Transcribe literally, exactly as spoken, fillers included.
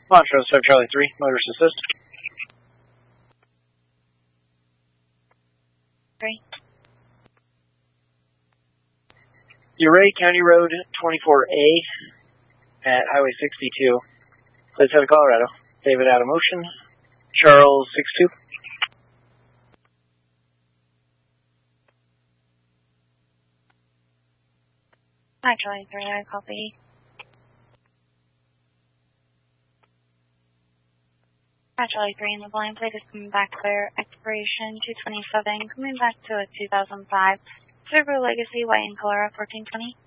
Montrose five Charlie three, motorist assist. Three. Uray County Road twenty-four A at Highway sixty-two. Plates out of Colorado. David out of motion. Charles six two. Hi, Charlie three, I copy. Hi, Charlie three, and the blind plate is coming back clear. Expiration two twenty-seven, coming back to a two thousand five Subaru Legacy white in color fourteen twenty.